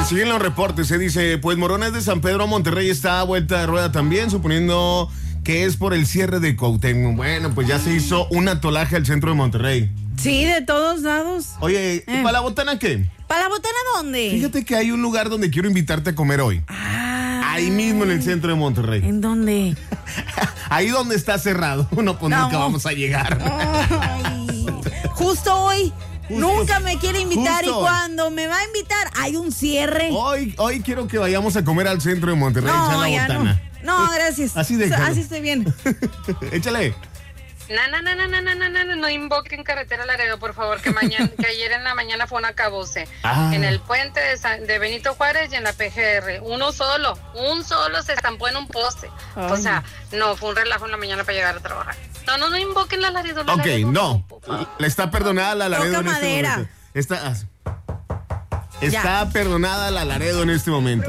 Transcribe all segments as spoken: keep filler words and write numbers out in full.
siguen los reportes, se dice, pues Morones de San Pedro a Monterrey está a vuelta de rueda también, suponiendo que es por el cierre de Cuauhtémoc. Bueno, pues ya se hizo un atolaje al centro de Monterrey. Sí, de todos lados. Oye, ¿y Eh. para la botana qué? ¿Para la botana dónde? Fíjate que hay un lugar donde quiero invitarte a comer hoy. Ah, Ahí mismo en el centro de Monterrey. ¿en dónde? Ahí donde está cerrado. No, pues No. nunca vamos a llegar. Ay, justo hoy. Justo. Nunca me quiere invitar Justo. y cuando me va a invitar hay un cierre. Hoy, hoy quiero que vayamos a comer al centro de Monterrey. no, Echa la ya botana. no. No, gracias. Así déjalo. Así estoy bien. Échale. No, no, no, no, no, no, no, no, no, no invoquen carretera Laredo, por favor, que mañana, que ayer en la mañana fue un acabose. Ah. En el puente de, San- de Benito Juárez y en la P G R. Uno solo, un solo se estampó en un poste. Ay. O sea, no, fue un relajo en la mañana para llegar a trabajar. No, no, no invoquen la Laredo. La Ok, Laredo, no. por favor. Le está perdonada la Laredo Toca en este madera. momento. Está, está perdonada la Laredo en este momento.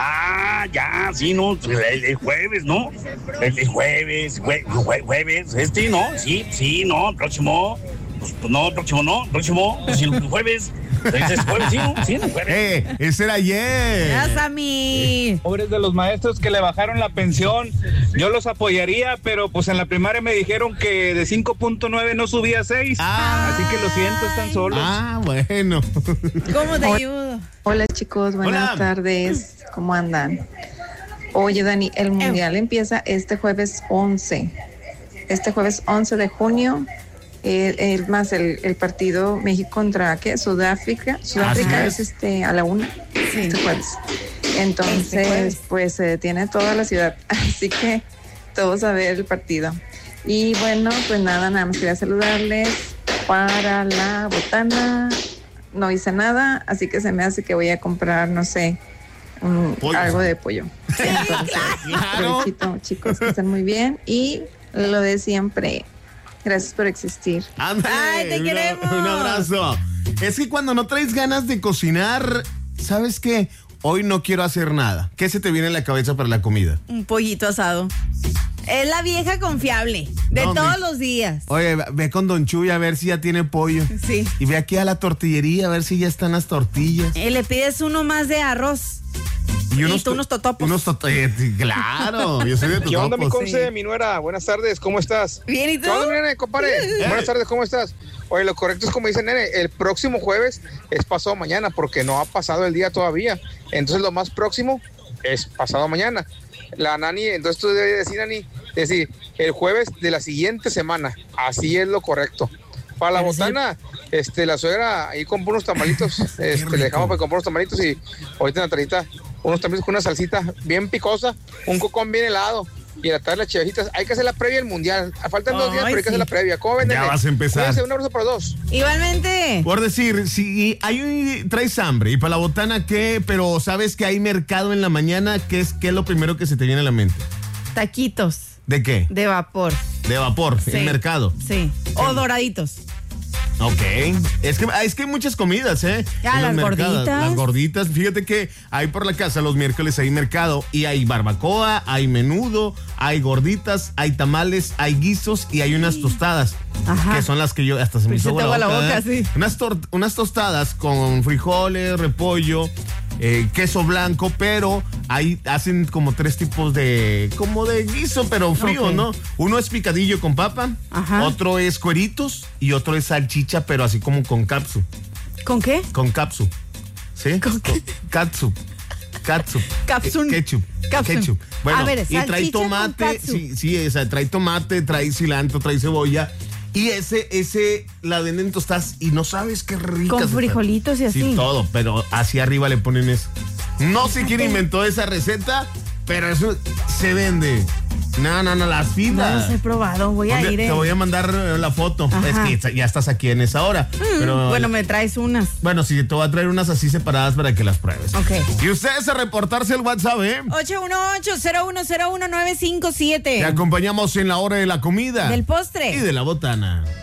Ah, ya, sí, no, el, el jueves, ¿no? El, el jueves, jue- jue- jueves, este, ¿no? Sí, sí, no, próximo, pues, pues, no, próximo no, próximo, pues, el jueves, entonces jueves, sí, ¿no? Sí, el jueves. ¡Eh! ¡Ese era ayer! Gracias a mí. Pobres de los maestros que le bajaron la pensión, yo los apoyaría, pero pues en la primaria me dijeron que de cinco punto nueve no subía a seis, Ah. así que lo siento, están solos. Ah, bueno. ¿Cómo te ayudo? Hola chicos, buenas Hola. tardes, ¿cómo andan? Oye Dani, el mundial empieza este jueves once, este jueves once de junio, el, el- más el, el partido México contra ¿qué? Sudáfrica, Sudáfrica Así es este a la una, Sí. este jueves. Este Entonces, jueves. pues se detiene toda la ciudad, así que todos a ver el partido. Y bueno, pues nada, nada más quería saludarles para la botana. No hice nada, así que se me hace que voy a comprar, no sé, un- Pollo. algo de pollo. Entonces, Claro. provechito, chicos, que estén muy bien. Y lo de siempre, gracias por existir. Ándale, Ay, te un- queremos. Un abrazo. Es que cuando no traes ganas de cocinar, ¿sabes qué? Hoy no quiero hacer nada. ¿Qué se te viene a la cabeza para la comida? Un pollito asado. Es la vieja confiable de No, todos mi- los días. Oye, ve con Don Chuy a ver si ya tiene pollo. Sí. Y ve aquí a la tortillería a ver si ya están las tortillas. Y le pides uno más de arroz. Y tú to- unos totopos. Unos totopos. Claro, yo soy de totopos. ¿Qué onda, mi Sí. conce, mi nuera? Buenas tardes, ¿cómo estás? Bien, ¿y tú? ¿Qué onda, mi nene, compadre? Buenas tardes, ¿cómo estás? Oye, lo correcto es como dice nene, el próximo jueves es pasado mañana porque no ha pasado el día todavía. Entonces lo más próximo es pasado mañana. La Nani, entonces tú debes decir, Nani, decir, el jueves de la siguiente semana. Así es lo correcto. Para la Pero sí. botana, este, la suegra ahí compró unos tamalitos, este, le dejamos para comprar unos tamalitos y ahorita en la tarjeta unos tamalitos con una salsita bien picosa, un cocón bien helado y a la tarde las chivecitas. Hay que hacer la previa del mundial. Faltan dos días, Ay, pero hay que sí. hacer la previa. ¿Cómo ven, Ya nene? vas a empezar. Cuídense, un abrazo para los dos. Igualmente. Por decir, si hay un- traes hambre y para la botana, ¿qué? Pero sabes que hay mercado en la mañana, ¿qué es, qué es lo primero que se te viene a la mente? Taquitos ¿De qué? de vapor. De vapor, Sí. en mercado. Sí. O doraditos. Ok. Es que, es que hay muchas comidas, ¿eh? Ya, En los las mercados. gorditas. Las gorditas. Fíjate que hay por la casa los miércoles hay mercado y hay barbacoa, hay menudo, hay gorditas, hay tamales, hay guisos y hay unas tostadas. Ajá. Que son las que yo hasta se me Pues hizo se te agua agua la boca, ¿eh? sí. Unas, tor- unas tostadas con frijoles, repollo, eh, queso blanco, pero ahí hacen como tres tipos de, como de guiso, pero frío, Ok. ¿no? Uno es picadillo con papa, Ajá. otro es cueritos y otro es salchicha, pero así como con capsu, ¿Con qué? con capsu, ¿sí? ¿Con qué? Catsup. Catsup. Capsun. Ke- Ketchup. Capsun. Ketchup. Bueno, A ver, y trae salchicha con tomate, catsup. sí, sí, esa, trae tomate, trae cilantro, trae cebolla. Y ese, ese, la venden en tostadas y no sabes qué rica. Con frijolitos y así. Sí, todo, pero hacia arriba le ponen eso. No sé quién inventó esa receta, pero eso se vende. No, no, no, las No fibras. los he probado. Voy a Un día ir. Te eh. voy a mandar eh, la foto. Ajá. Es que ya estás aquí en esa hora. Pero, Bueno, me traes unas. bueno, sí, te voy a traer unas así separadas para que las pruebes. Ok. Y ustedes a reportarse el WhatsApp, ¿eh? ocho uno ocho, cero uno cero uno, nueve cinco siete. Te acompañamos en la hora de la comida. Del postre. Y de la botana.